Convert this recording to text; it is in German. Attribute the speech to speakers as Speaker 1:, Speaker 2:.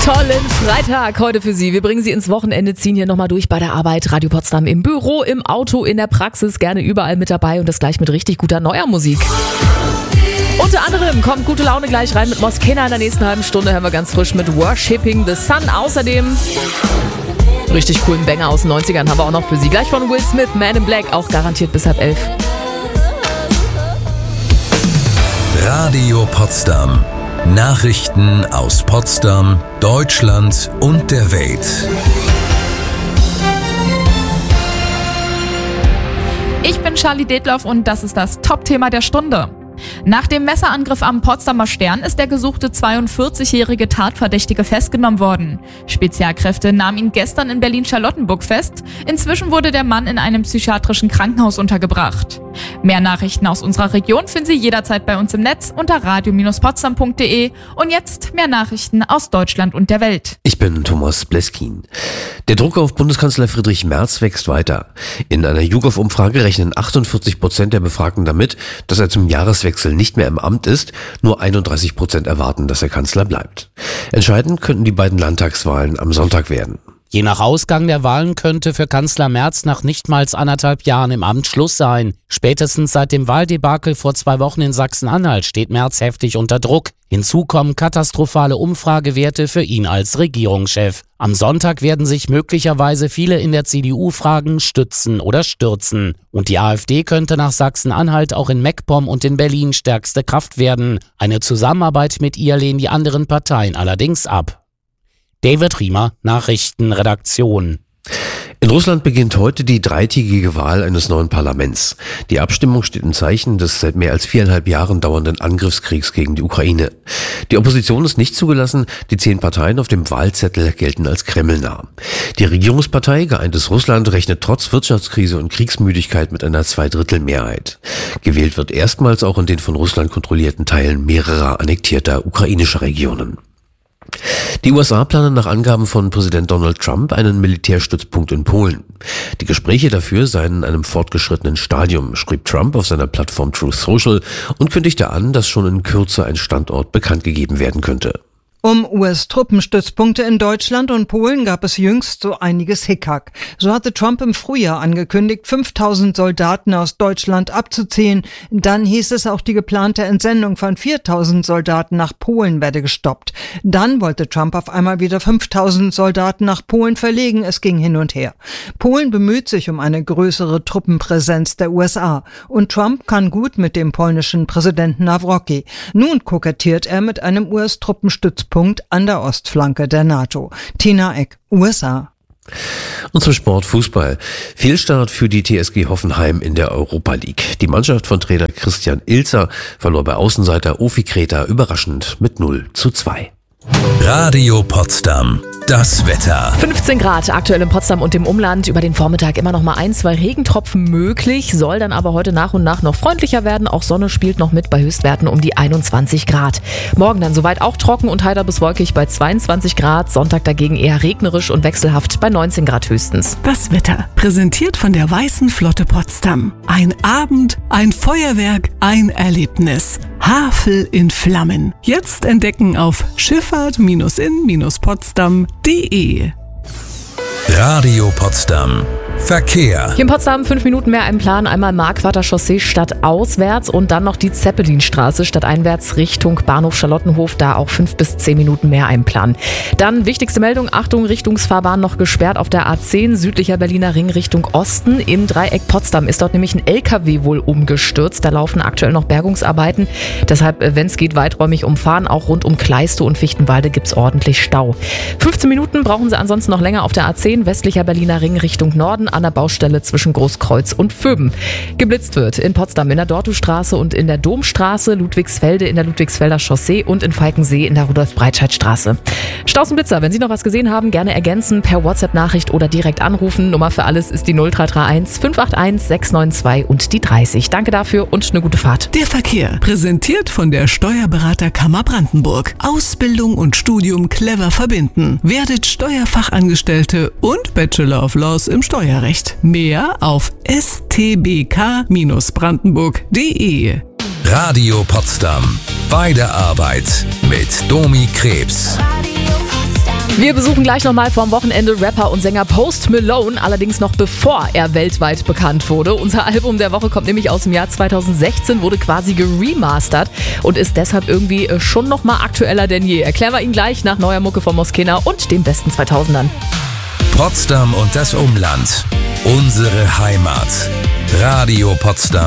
Speaker 1: Tollen Freitag heute für Sie. Wir bringen Sie ins Wochenende, ziehen hier nochmal durch bei der Arbeit. Radio Potsdam im Büro, im Auto, in der Praxis, gerne überall mit dabei und das gleich mit richtig guter neuer Musik. Unter anderem kommt gute Laune gleich rein mit Moskena in der nächsten halben Stunde. Hören wir ganz frisch mit Worshipping the Sun. Außerdem richtig coolen Banger aus den 90ern haben wir auch noch für Sie. Gleich von Will Smith, Man in Black, auch garantiert bis 10:30.
Speaker 2: Radio Potsdam. Nachrichten aus Potsdam, Deutschland und der Welt.
Speaker 3: Ich bin Charlie Detloff und das ist das Top-Thema der Stunde. Nach dem Messerangriff am Potsdamer Stern ist der gesuchte 42-jährige Tatverdächtige festgenommen worden. Spezialkräfte nahmen ihn gestern in Berlin-Charlottenburg fest. Inzwischen wurde der Mann in einem psychiatrischen Krankenhaus untergebracht. Mehr Nachrichten aus unserer Region finden Sie jederzeit bei uns im Netz unter radio-potsdam.de. Und jetzt mehr Nachrichten aus Deutschland und der Welt.
Speaker 4: Ich bin Thomas Bleskin. Der Druck auf Bundeskanzler Friedrich Merz wächst weiter. In einer YouGov-Umfrage rechnen 48% der Befragten damit, dass er zum Jahreswechsel nicht mehr im Amt ist. Nur 31% erwarten, dass er Kanzler bleibt. Entscheidend könnten die beiden Landtagswahlen am Sonntag werden.
Speaker 5: Je nach Ausgang der Wahlen könnte für Kanzler Merz nach nichtmals 1,5 Jahren im Amt Schluss sein. Spätestens seit dem Wahldebakel vor 2 Wochen in Sachsen-Anhalt steht Merz heftig unter Druck. Hinzu kommen katastrophale Umfragewerte für ihn als Regierungschef. Am Sonntag werden sich möglicherweise viele in der CDU fragen, stützen oder stürzen. Und die AfD könnte nach Sachsen-Anhalt auch in MacPom und in Berlin stärkste Kraft werden. Eine Zusammenarbeit mit ihr lehnen die anderen Parteien allerdings ab. David Riemer, Nachrichtenredaktion.
Speaker 4: In Russland beginnt heute die 3-tägige Wahl eines neuen Parlaments. Die Abstimmung steht im Zeichen des seit mehr als 4,5 Jahren dauernden Angriffskriegs gegen die Ukraine. Die Opposition ist nicht zugelassen, die 10 Parteien auf dem Wahlzettel gelten als kremlnah. Die Regierungspartei Geeintes Russland rechnet trotz Wirtschaftskrise und Kriegsmüdigkeit mit einer 2/3 Gewählt wird erstmals auch in den von Russland kontrollierten Teilen mehrerer annektierter ukrainischer Regionen. Die USA planen nach Angaben von Präsident Donald Trump einen Militärstützpunkt in Polen. Die Gespräche dafür seien in einem fortgeschrittenen Stadium, schrieb Trump auf seiner Plattform Truth Social und kündigte an, dass schon in Kürze ein Standort bekannt gegeben werden könnte.
Speaker 6: Um US-Truppenstützpunkte in Deutschland und Polen gab es jüngst so einiges Hickhack. So hatte Trump im Frühjahr angekündigt, 5.000 Soldaten aus Deutschland abzuziehen. Dann hieß es, auch die geplante Entsendung von 4.000 Soldaten nach Polen werde gestoppt. Dann wollte Trump auf einmal wieder 5.000 Soldaten nach Polen verlegen. Es ging hin und her. Polen bemüht sich um eine größere Truppenpräsenz der USA. Und Trump kann gut mit dem polnischen Präsidenten Nawrocki. Nun kokettiert er mit einem US-Truppenstützpunkt an der Ostflanke der NATO. Tina Eck, USA.
Speaker 4: Und zum Sport Fußball. Fehlstart für die TSG Hoffenheim in der Europa League. Die Mannschaft von Trainer Christian Ilzer verlor bei Außenseiter Ofi Kreta überraschend mit 0:2.
Speaker 2: Radio Potsdam. Das Wetter.
Speaker 1: 15 Grad aktuell in Potsdam und im Umland. Über den Vormittag immer noch mal 1-2 Regentropfen möglich. Soll dann aber heute nach und nach noch freundlicher werden. Auch Sonne spielt noch mit bei Höchstwerten um die 21 Grad. Morgen dann soweit auch trocken und heiter bis wolkig bei 22 Grad. Sonntag dagegen eher regnerisch und wechselhaft bei 19 Grad höchstens.
Speaker 7: Das Wetter. Präsentiert von der Weißen Flotte Potsdam. Ein Abend, ein Feuerwerk, ein Erlebnis. Havel in Flammen. Jetzt entdecken auf Schifffahrt-in-potsdam.de.
Speaker 2: Radio Potsdam. Verkehr.
Speaker 1: Hier in Potsdam 5 Minuten mehr im Plan. Einmal Marquarder Chaussee stadtauswärts und dann noch die Zeppelinstraße stadteinwärts Richtung Bahnhof Charlottenhof. Da auch 5 bis 10 Minuten mehr im Plan. Dann wichtigste Meldung, Achtung, Richtungsfahrbahn noch gesperrt auf der A10, südlicher Berliner Ring Richtung Osten. Im Dreieck Potsdam ist dort nämlich ein LKW wohl umgestürzt. Da laufen aktuell noch Bergungsarbeiten. Deshalb, wenn es geht, weiträumig umfahren. Auch rund um Kleiste und Fichtenwalde gibt es ordentlich Stau. 15 Minuten brauchen Sie ansonsten noch länger auf der A10, westlicher Berliner Ring Richtung Norden an der Baustelle zwischen Großkreuz und Vöben. Geblitzt wird in Potsdam in der Dortustraße und in der Domstraße, Ludwigsfelde in der Ludwigsfelder Chaussee und in Falkensee in der Rudolf-Breitscheid-Straße. Staus und Blitzer, wenn Sie noch was gesehen haben, gerne ergänzen, per WhatsApp-Nachricht oder direkt anrufen. Nummer für alles ist die 0331 581 692 und die 30. Danke dafür und eine gute Fahrt.
Speaker 7: Der Verkehr. Präsentiert von der Steuerberaterkammer Brandenburg. Ausbildung und Studium clever verbinden. Werdet Steuerfachangestellte und Bachelor of Laws im Steuerrecht. Mehr auf stbk-brandenburg.de.
Speaker 2: Radio Potsdam. Bei der Arbeit mit Domi Krebs.
Speaker 8: Radio Potsdam.
Speaker 1: Wir besuchen gleich nochmal vorm Wochenende Rapper und Sänger Post Malone, allerdings noch bevor er weltweit bekannt wurde. Unser Album der Woche kommt nämlich aus dem Jahr 2016, wurde quasi geremastert und ist deshalb irgendwie schon nochmal aktueller denn je. Erklären wir ihn gleich nach neuer Mucke von Moskena und den besten 2000ern.
Speaker 2: Potsdam und das Umland. Unsere Heimat. Radio Potsdam.